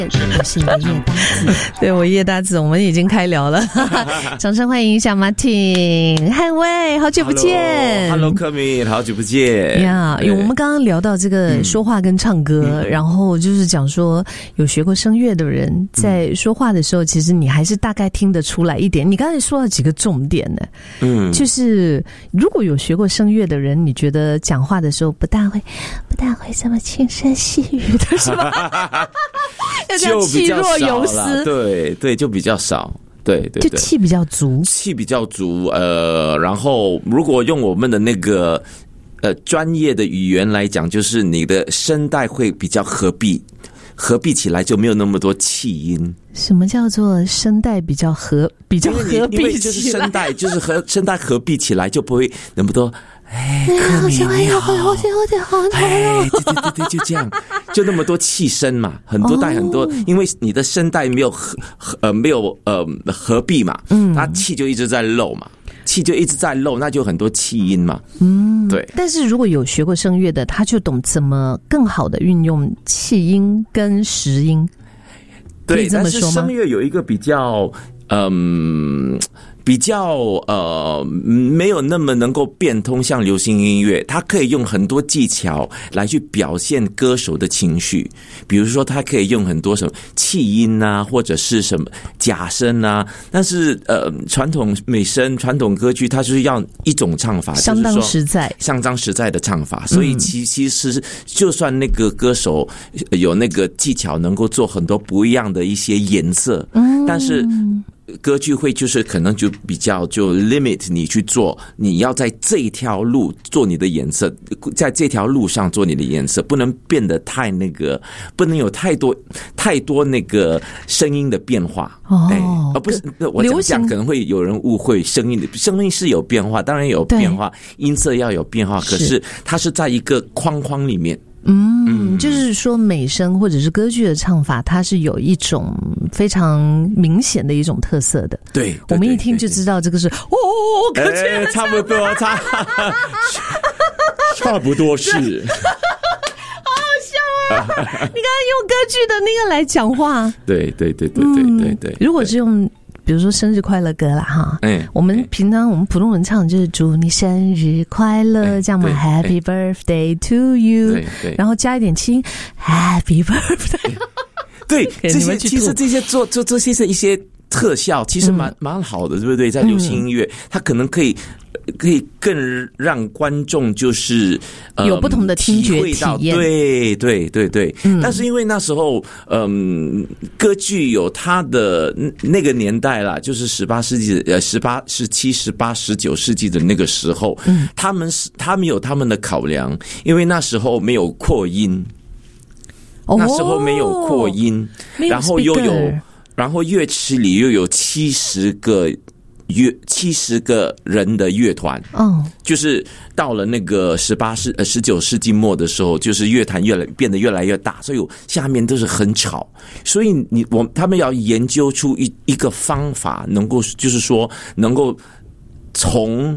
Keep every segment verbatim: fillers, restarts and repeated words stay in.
我是你的叶大子，对，我叶大子，我们已经开聊了，掌声欢迎一下 Martin 汉威，好久不见 ，Hello， 科米，好久不见呀。Yeah, 我们刚刚聊到这个说话跟唱歌，嗯、然后就是讲说有学过声乐的人在说话的时候，其实你还是大概听得出来一点。你刚才说了几个重点呢？嗯，就是如果有学过声乐的人，你觉得讲话的时候不大会不大会这么轻声细语的是吧？要这样气若游丝， 对对，就比较少，对对对， 就气比较足， 气比较足。呃，然后如果用我们的那个呃专业的语言来讲，就是你的声带会比较合闭，合闭起来就没有那么多气音。 什么叫做声带比较合比较合闭起来？因为就是声带就是和声带合闭起来就不会那么多。哎， 好喜欢，好好好好好， 哎，对对对对，就这样，就那么多气声嘛，很多带很多，哦、因为你的声带没有合呃没有呃合闭嘛，嗯，它气就一直在漏嘛，气就一直在漏，那就很多气音嘛，嗯，对。 但是如果有学过声乐的，他就懂怎么更好的运用气音跟实音， 对，但是声乐有一个比较嗯。比较呃没有那么能够变通，像流行音乐，它可以用很多技巧来去表现歌手的情绪。比如说，它可以用很多什么气音啊，或者是什么假声啊。但是呃，传统美声、传统歌剧，它就是要一种唱法， 相当实在、 就是、相当实在的唱法。所以其其实就算那个歌手有那个技巧，能够做很多不一样的一些颜色，嗯，但是。歌剧会就是可能就比较就 limit 你去做，你要在这一条路做你的颜色，在这条路上做你的颜色，不能变得太那个，不能有太多太多那个声音的变化。哦，对，而不是我讲讲可能会有人误会，声音的声音是有变化，当然有变化，音色要有变化，可是它是在一个框框里面。 嗯，就是说美声或者是歌剧的唱法，它是有一种非常明显的一种特色的。 对， 我们一听就知道这个是哦，歌剧、 欸、差不多，差差不多是。 好好笑啊！你刚刚用歌剧的那个来讲话， 对对对对对对对。 如果是用。比如说生日快乐歌啦哈，嗯，我们平常我们普通人唱就是祝你生日快乐，这样嘛 ，Happy birthday to you， 对对， 然后加一点轻 ，Happy birthday， 对，这些其实这些做做这些是一些特效，其实蛮蛮、嗯、好的，对不对？在流行音乐，嗯、它可能可以。可以更让观众就是、呃、 有不同的听觉体验， 对对对对。嗯、但是因为那时候，嗯，歌剧有它的那个年代啦，就是十八世纪呃十八、十七、十八、十九世纪的那个时候，嗯，他们是他们有他们的考量，因为那时候没有扩音，哦、那时候没有扩音，然后又有，然后乐池里又有七十个。乐七十个人的乐团，哦，就是到了那个十八世呃十九世纪末的时候，就是乐团越来变得越来越大，所以下面都是很吵，所以你我他们要研究出一一个方法，能够就是说能够从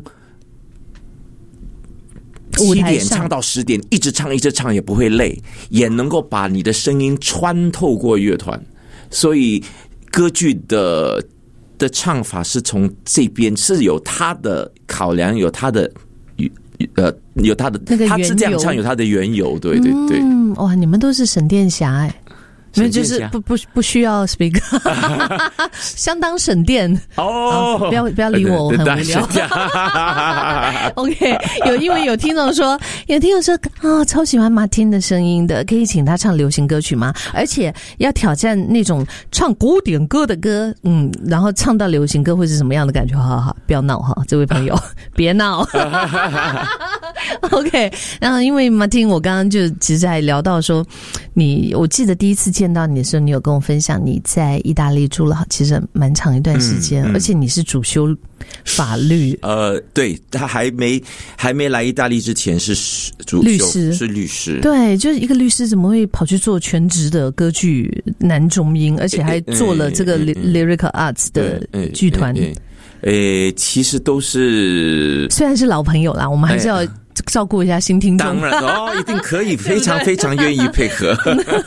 七点唱到十点，一直唱一直唱也不会累，也能够把你的声音穿透过乐团，所以歌剧的。的唱法是从这边是有他的考量，有他的呃有他的， 那个他是这样唱有他的缘由，对对对。 嗯，哇，你们都是省电侠哎。没有，就是不不不需要 speaker， 相当省电哦。不要不要理我，我很无聊。OK， 有因为有听众说，有听众说啊、哦，超喜欢马汀的声音的，可以请他唱流行歌曲吗？而且要挑战那种唱古典歌的歌，嗯，然后唱到流行歌会是什么样的感觉？好好好，不要闹哈，这位朋友，别闹。OK， 然后因为马汀，我刚刚就其实还聊到说，你我记得第一次见。见到你的时候，你有跟我分享你在意大利住了其实蛮长一段时间，嗯嗯、而且你是主修法律。 呃，对，他还没还没来意大利之前是主修律师， 是律师。 对，就是一个律师怎么会跑去做全职的歌剧男中音，而且还做了这个 Lyrical Arts 的剧团。 诶，其实都是虽然是老朋友啦，我们还是要照顾一下新听众？ 当然哦，一定可以，非常非常愿意配合。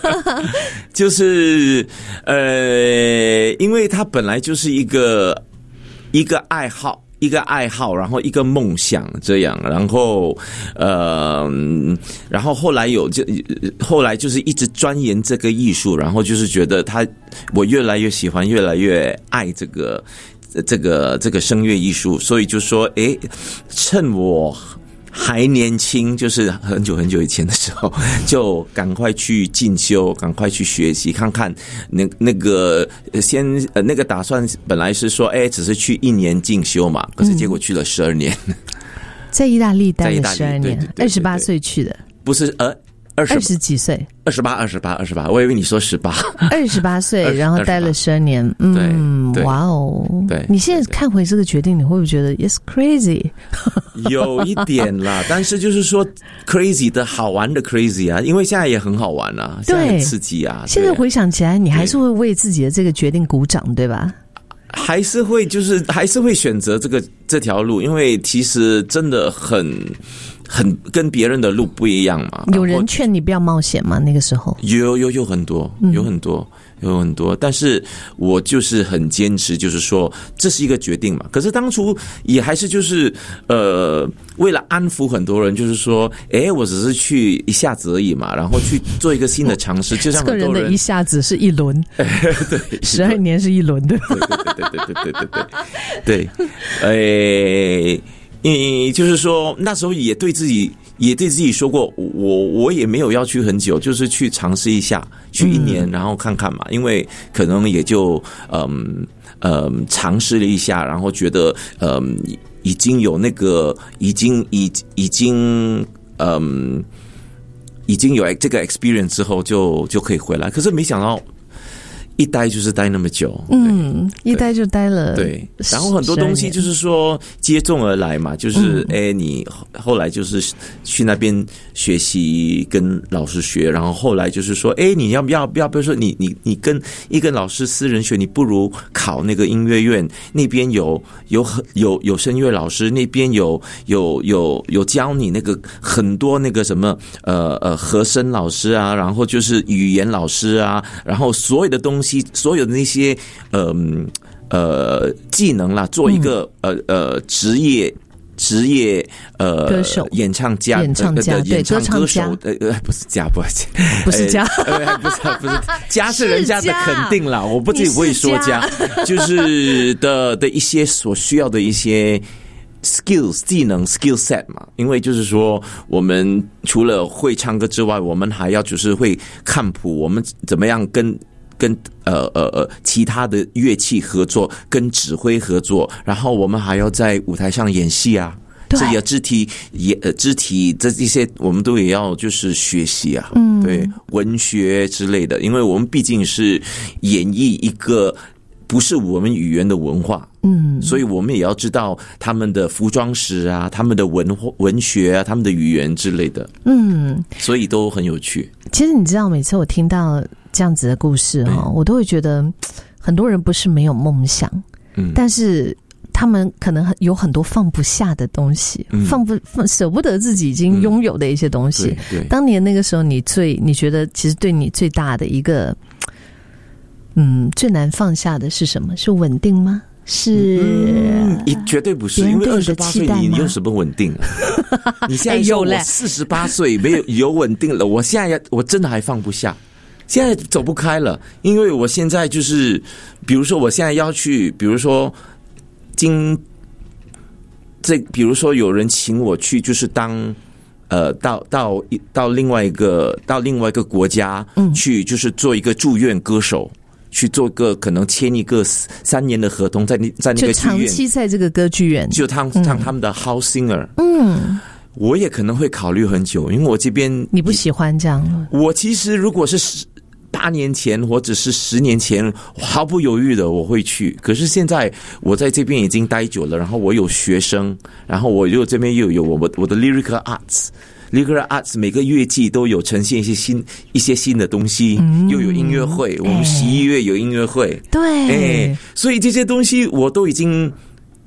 就是呃，因为它本来就是一个一个爱好。一个爱好，然后一个梦想，这样，然后，呃，然后后来有就后来就是一直钻研这个艺术，然后就是觉得他我越来越喜欢，越来越爱这个这个这个声乐艺术，所以就说，诶，趁我还年轻，就是很久很久以前的时候，就赶快去进修，赶快去学习，看看那那个先呃那个打算本来是说，哎，只是去一年进修嘛，可是结果去了十二年，嗯、 在意大利待了十二年，二十八岁去的， 不是呃。 二十几岁， 二十八，二十八，二十八，我以为你说十八， 二十八岁，然后待了十二年，嗯，哇哦，对，你现在看回这个决定，你会不会觉得 it's crazy？ 有一点啦，但是就是说 crazy 的好玩的 crazy 啊，因为现在也很好玩啊，现在很刺激啊。 现在回想起来，你还是会为自己的这个决定鼓掌，对吧？ 还是会，就是还是会选择这个这条路，因为其实真的很。很跟别人的路不一样嘛。 有人劝你不要冒险吗？那个时候有有有很多，有很多，有很多。但是我就是很坚持，就是说这是一个决定嘛。可是当初也还是就是呃，为了安抚很多人，就是说，哎，我只是去一下子而已嘛，然后去做一个新的尝试。就像很多人这个人的一下子是一轮， 对， 十二年是一轮，对吧？ 对对对对对对对对对，哎。嗯，就是说那时候也对自己也对自己说过，我我也没有要去很久，就是去尝试一下，去一年，然后看看嘛，因为可能也就嗯嗯尝试了一下，然后觉得嗯已经有那个已经已已经嗯已经有这个 experience 之后就就可以回来，可是没想到。一待就是待那么久， 嗯，一待就待了， 对。然后很多东西就是说接踵而来嘛，就是哎、嗯，你后来就是去那边学习，跟老师学，然后后来就是说，哎，你要不要不要？比如说你你你跟一个老师私人学，你不如考那个音乐院，那边有有很有有声乐老师，那边有有有有教你那个很多那个什么呃呃和声老师啊，然后就是语言老师啊，然后所有的东西。所有的那些呃呃技能啦，做一个、嗯、呃呃职业职业呃歌手、 演唱家、 演唱家、 呃、 对歌唱歌手呃呃不是家，不是不是家， 呃不是不是家是人家的肯定啦，我不自己不会说家，就是的的一些所需要的一些。skills 技能 skill set 嘛，因为就是说我们除了会唱歌之外，我们还要就是会看谱，我们怎么样跟跟呃呃呃其他的乐器合作，跟指挥合作，然后我们还要在舞台上演戏啊，这些肢体也呃肢体这一些我们都也要就是学习啊，嗯，对，文学之类的，因为我们毕竟是演绎一个。不是我们语言的文化，嗯，所以我们也要知道他们的服装史啊，他们的文文学啊，他们的语言之类的，嗯，所以都很有趣。 其实你知道，每次我听到这样子的故事哈，我都会觉得很多人不是没有梦想，嗯，但是他们可能有很多放不下的东西，嗯、放不放舍不得自己已经拥有的一些东西。嗯、对, 对，当年那个时候，你最你觉得其实对你最大的一个。嗯，最难放下的是什么？是稳定吗？是， 嗯，绝对不是，因为二十八岁你有什么稳定啊？你现在说我四十八岁没有有稳定了，我现在我真的还放不下，现在走不开了，因为我现在就是，比如说我现在要去，比如说今这，比如说有人请我去，就是当。呃，到到到另外一个到另外一个国家去，就是做一个住院歌手。嗯去做个可能签一个三年的合同，在那在那个剧院，就长期在这个歌剧院， 就当当他们的 house singer。嗯，我也可能会考虑很久，因为我这边你不喜欢这样。 我其实如果是十八年前或者是十年前，毫不犹豫的我会去。可是现在我在这边已经待久了，然后我有学生，然后我又这边又有我我的 lyrical arts。lyrical arts 每个乐季都有呈现一些新一些新的东西，嗯、又有音乐会，我们十一月有音乐会， 对， 哎，所以这些东西我都已经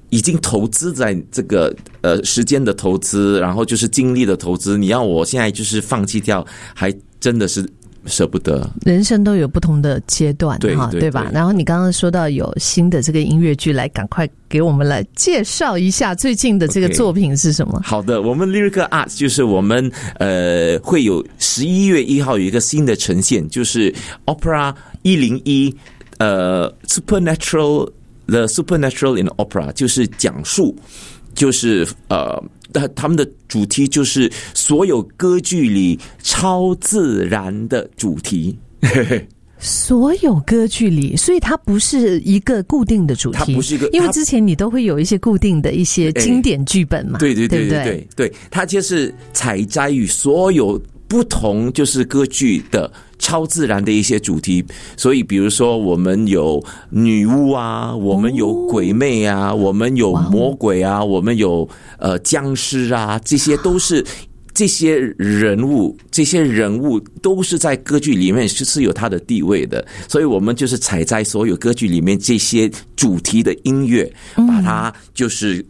已经投资在这个呃时间的投资，然后就是精力的投资，你要我现在就是放弃掉，还真的是舍不得。 人生都有不同的阶段， 对哈， 对, 对吧？然后你刚刚说到有新的这个音乐剧，来赶快给我们来介绍一下最近的这个作品是什么？ Okay. 好的，我们 Lyrical Arts 就是我们呃会有十一月一号有一个新的呈现，就是 Opera 一零一呃 Supernatural The Supernatural in Opera， 就是讲述就是呃。他们的主题就是所有歌剧里超自然的主题。 所有歌剧里，所以它不是一个固定的主题， 它不是一个， 因为之前你都会有一些固定的一些经典剧本嘛， 对对对对对对，它就是采摘于所有不同就是歌剧的超自然的一些主题，所以比如说我们有女巫啊，我们有鬼魅啊，我们有魔鬼啊，我们有呃僵尸啊，这些都是这些人物，这些人物都是在歌剧里面是有它的地位的，所以我们就是采摘所有歌剧里面这些主题的音乐，把它就是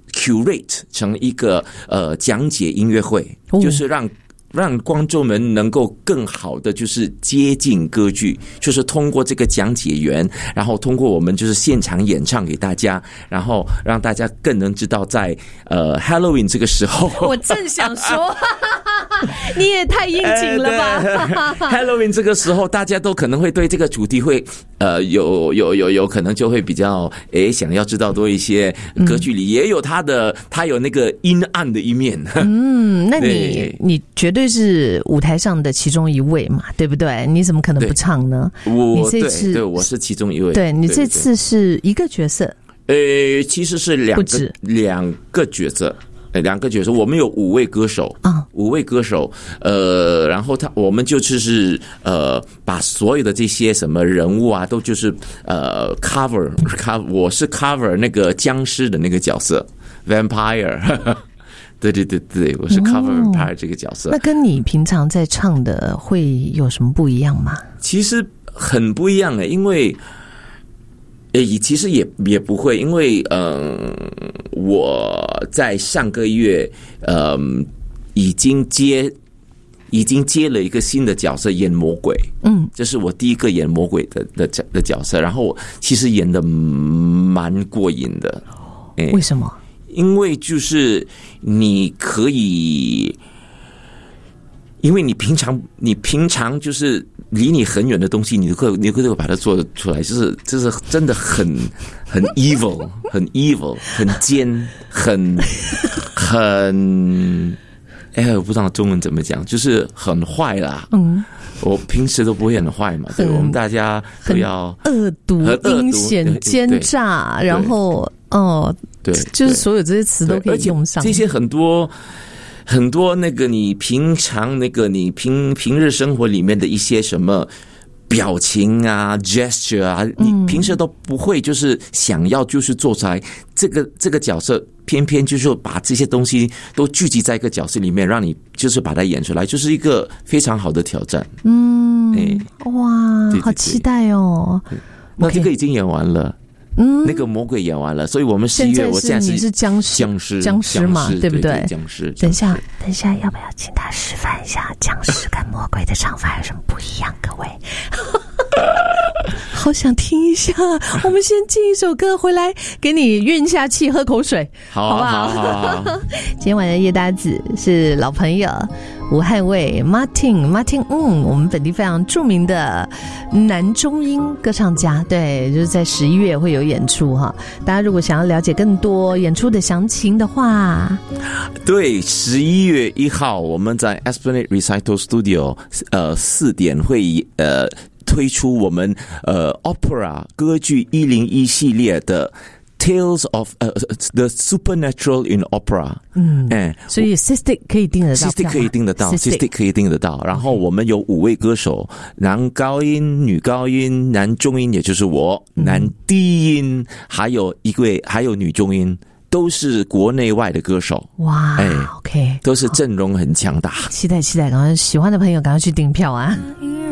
curate 成一个呃讲解音乐会，就是让让观众们能够更好的就是接近歌剧，就是通过这个讲解员，然后通过我们就是现场演唱给大家，然后让大家更能知道在呃 Halloween 这个时候， 我正想说你也太应景了吧、 呃、Halloween 这个时候大家都可能会对这个主题会呃有有有有可能就会比较诶想要知道多一些，歌剧里也有它的它有那个阴暗的一面。 嗯，那你你绝对是舞台上的其中一位嘛，对不对？你怎么可能不唱呢？ 我你这次对, 对我是其中一位。 对，你这次是一个角色？ 呃，其实是两个两个角色。两个角色，我们有五位歌手啊、嗯，五位歌手，呃，然后他我们就就是呃，把所有的这些什么人物啊，都就是呃 cover cover， 我是 cover 那个僵尸的那个角色 vampire， 对对对对，我是 cover vampire 这个角色、 哦。那跟你平常在唱的会有什么不一样吗？ 其实很不一样诶，因为。诶，其实也也不会，因为嗯，我在上个月嗯已经接已经接了一个新的角色，演魔鬼，嗯，这是我第一个演魔鬼的的的角色，然后我其实演的蛮过瘾的。 为什么？ 因为就是你可以。因为你平常你平常就是离你很远的东西，你都会你都会把它做出来，就是就是真的很很 evil， 很 evil， 很奸，很很，哎，我不知道中文怎么讲，就是很坏啦。嗯，我平时都不会很坏嘛，对，我们大家都要恶毒、阴险、奸诈，然后哦，对，就是所有这些词都可以用上， 这些很多。很多那个你平常那个你平平日生活里面的一些什么表情啊 gesture 啊，你平时都不会就是想要就是做出来，这个这个角色偏偏就是把这些东西都聚集在一个角色里面，让你就是把它演出来，就是一个非常好的挑战。 嗯，欸、哇，对对对，好期待哦！ 那这个已经演完了。嗯，那个魔鬼演完了，所以我们十一月我现在是你是僵尸， 僵尸， 僵尸嘛，对不对？ 僵尸。 等一下，等一下，要不要请他示范一下僵尸跟魔鬼的唱法有什么不一样？各位，好想听一下。我们先进一首歌回来，给你运一下气，喝口水， 好啊，好不好？好啊，好啊。 今天晚的夜搭子是老朋友吴汉卫 Martin Martin， 嗯，我们本地非常著名的男中音歌唱家，对，就是在十一月会有演出哈。大家如果想要了解更多演出的详情的话， 对，十一月一号我们在 Esplanade Recital Studio， 呃，四点会呃推出我们呃 Opera 歌剧一零一系列的。Tales of、uh, the Supernatural in Opera， 嗯，哎， 所以 Cystic 可以订得到 ，Cystic 可以订得到 ，Cystic 可以订得到。然后我们有五位歌手，男高音、女高音、男中音，也就是我，男低音，还有一位，还有女中音。都是国内外的歌手， 哇，哎 ，OK， 都是阵容很强大， 期待期待，赶快喜欢的朋友赶快去订票啊！